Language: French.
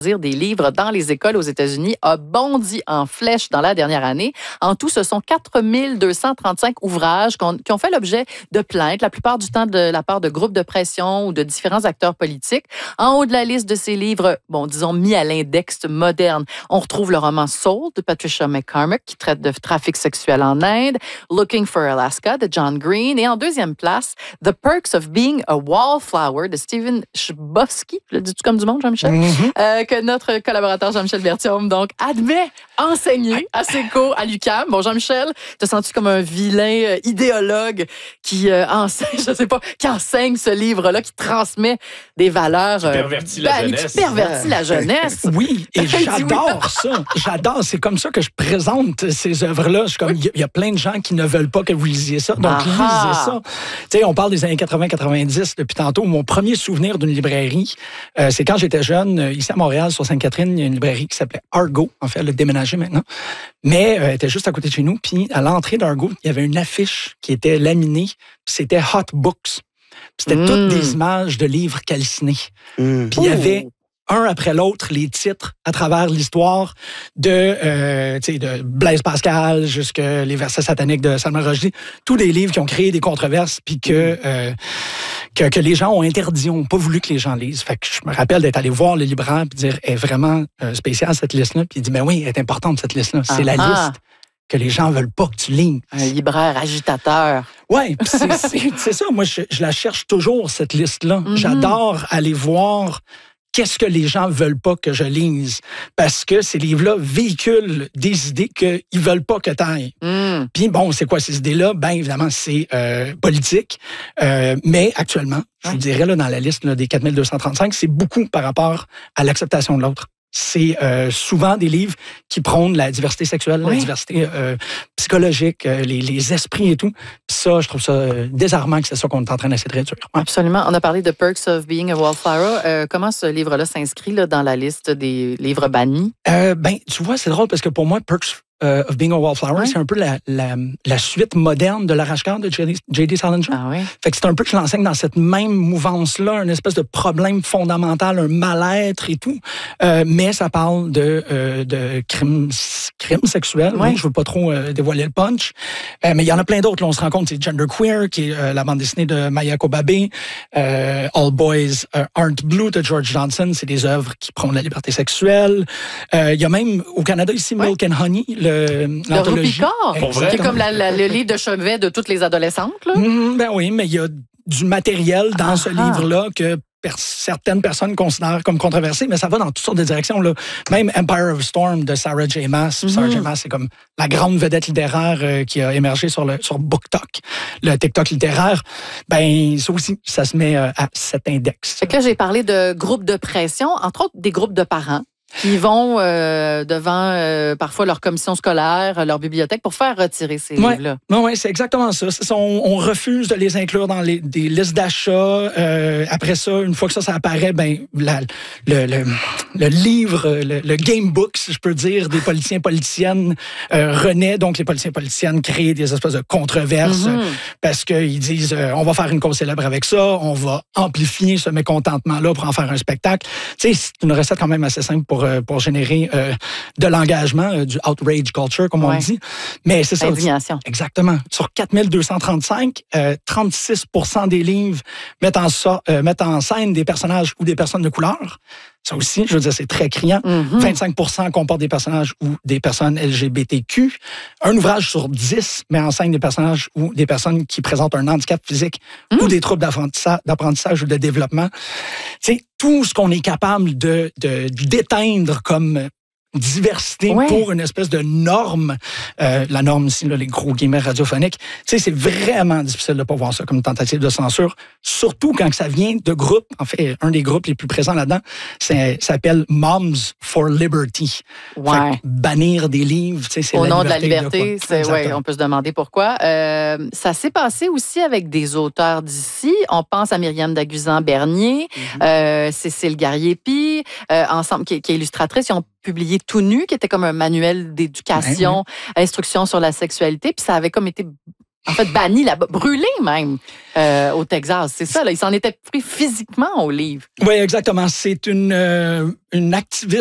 des livres dans les écoles aux États-Unis a bondi en flèche dans la dernière année. En tout, ce sont 4235 ouvrages qui ont fait l'objet de plaintes, la plupart du temps de la part de groupes de pression ou de différents acteurs politiques. En haut de la liste de ces livres, disons mis à l'index moderne, on retrouve le roman Soul de Patricia McCormack qui traite de trafic sexuel en Inde, Looking for Alaska de John Green et en deuxième place, The Perks of Being a Wallflower de Stephen Chbosky. Le dis-tu comme du monde, Jean-Michel? Que notre collaborateur Jean-Michel Berthiaume, donc, admet enseigner à SECO à l'UQAM. Bon, Jean-Michel, te sens-tu comme un vilain idéologue qui enseigne, je sais pas, qui enseigne ce livre-là, qui transmet des valeurs... Qui pervertit la jeunesse. Qui pervertit la jeunesse. Oui, et j'adore ça. J'adore. C'est comme ça que je présente ces œuvres-là. Il y a plein de gens qui ne veulent pas que vous lisiez ça. Donc, lisez ça. Tu sais, on parle des années 80-90 depuis tantôt. Mon premier souvenir d'une librairie, c'est quand j'étais jeune, ici à Montréal, sur Sainte-Catherine, il y a une librairie qui s'appelait Argo. En fait, elle a déménagé maintenant. Mais elle était juste à côté de chez nous. Puis, à l'entrée d'Argo, il y avait une affiche qui était laminée. Puis, c'était Hot Books. C'était toutes des images de livres calcinés. Puis, il y avait un après l'autre les titres à travers l'histoire de Blaise Pascal jusqu'à les versets sataniques de Salman Rushdie. Tous des livres qui ont créé des controverses puis que les gens ont interdit, n'ont pas voulu que les gens lisent. Fait que je me rappelle d'être allé voir le libraire et dire est vraiment spéciale cette liste-là. Puis il dit mais oui, elle est importante cette liste-là. C'est la liste que les gens veulent pas que tu lises. Un libraire agitateur. Oui, c'est ça. Moi, je la cherche toujours, cette liste-là. J'adore aller voir qu'est-ce que les gens veulent pas que je lise. Parce que ces livres-là véhiculent des idées qu'ils veulent pas que tu ailles. Puis bon, c'est quoi ces idées-là? Bien, évidemment, c'est politique. Mais actuellement, je vous dirais, là, dans la liste là, des 4235, c'est beaucoup par rapport à l'acceptation de l'autre. C'est souvent des livres qui prônent la diversité sexuelle, la diversité psychologique, les esprits et tout. Puis ça, je trouve ça désarmant que c'est ça qu'on est en train d'essayer de réduire. Ouais. Absolument. On a parlé de Perks of Being a Wallflower. Comment ce livre-là s'inscrit là, dans la liste des livres bannis? Tu vois, c'est drôle parce que pour moi, Perks of Being a Wallflower, c'est un peu la suite moderne de l'Arrache-cœur de J.D. Salinger. Fait que c'est un peu que je l'enseigne dans cette même mouvance-là, une espèce de problème fondamental, un mal-être et tout. Mais ça parle de crimes sexuels. Oui, je veux pas trop dévoiler le punch. Mais il y en a plein d'autres. Là, on se rend compte, c'est Genderqueer, qui est la bande dessinée de Maya Kobabe. All Boys Aren't Blue de George Johnson. C'est des œuvres qui prônent la liberté sexuelle. Il y a même au Canada ici Milk and Honey, l'anthologie. Qui est comme le livre de chevet de toutes les adolescentes. Là. Ben oui, mais il y a du matériel dans ce livre-là que certaines personnes considèrent comme controversé, mais ça va dans toutes sortes de directions. Là. Même Empire of Storm de Sarah J. Maas. Sarah J. Maas, c'est comme la grande vedette littéraire qui a émergé sur BookTok, le TikTok littéraire. Ben, ça aussi, ça se met à cet index. Fait que là, j'ai parlé de groupes de pression, entre autres des groupes de parents qui vont devant parfois leur commission scolaire, leur bibliothèque pour faire retirer ces livres-là. Oui, c'est exactement ça. On refuse de les inclure dans des listes d'achat. Après ça, une fois que ça apparaît, ben le livre, le game book, si je peux dire, des politiciens et politiciennes renaît. Donc, les politiciens et politiciennes créent des espèces de controverses parce qu'ils disent on va faire une cause célèbre avec ça, on va amplifier ce mécontentement-là pour en faire un spectacle. Tu sais, c'est une recette quand même assez simple pour générer de l'engagement, du outrage culture, comme on dit. Mais c'est ça. Indignation. Exactement. Sur 4235, 36% des livres mettent en scène des personnages ou des personnes de couleur. Ça aussi, je veux dire, c'est très criant. 25% comportent des personnages ou des personnes LGBTQ. Un ouvrage sur 10 met en scène des personnages ou des personnes qui présentent un handicap physique ou des troubles d'apprentissage ou de développement. C'est tout ce qu'on est capable d'éteindre comme diversité pour une espèce de norme. La norme ici, là, les gros guillemets radiophoniques. Tu sais, c'est vraiment difficile de ne pas voir ça comme une tentative de censure, surtout quand ça vient de groupes. En fait, un des groupes les plus présents là-dedans s'appelle Moms for Liberty. Fait que bannir des livres, tu sais, c'est au la nom liberté de la liberté, on peut se demander pourquoi. Ça s'est passé aussi avec des auteurs d'ici. On pense à Myriam Daguzan-Bernier, Cécile Garriépi, ensemble, qui est illustratrice. Ils ont publié Tout nu, qui était comme un manuel d'éducation, instruction sur la sexualité. Puis ça avait comme été en fait, banni là-bas, brûlé même au Texas. C'est ça, là. Il s'en était pris physiquement au livre. Oui, exactement. C'est une activiste